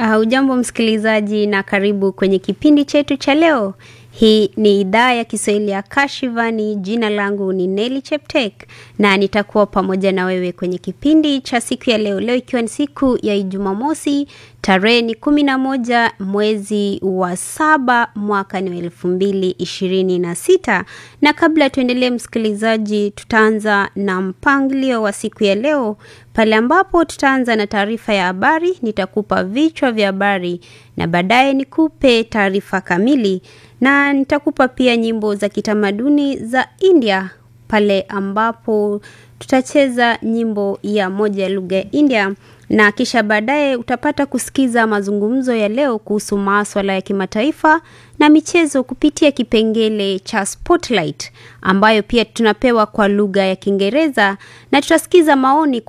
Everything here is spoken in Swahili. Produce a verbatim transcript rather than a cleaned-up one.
Uh, ujambo msikilizaji na karibu kwenye kipindi chetu cha leo. Hii ni idhaa ya Kiswahili ya Kashivani. Jina langu ni Nelly Cheptek na nitakuwa pamoja na wewe kwenye kipindi cha siku ya leo. Leo ikiwa ni siku ya Ijumamosi, tarehe ni kumi na moja mwezi wa saba mwaka ni elfu mbili ishirini na sita. Na kabla tuendelee msikilizaji, tutaanza na mpangilio wa siku ya leo. Pale ambapo tutaanza na taarifa ya habari, nitakupa vichwa vya habari na baadaye nikupe taarifa kamili, na nitakupa pia nyimbo za kitamaduni za India pale ambapo tutacheza nyimbo ya moja lugha ya India, na kisha baadaye utapata kusikiza mazungumzo ya leo kuhusu masuala ya kimataifa na michezo kupitia kipengele cha Spotlight ambayo pia tunapewa kwa lugha ya Kiingereza, na tutasikiza maoni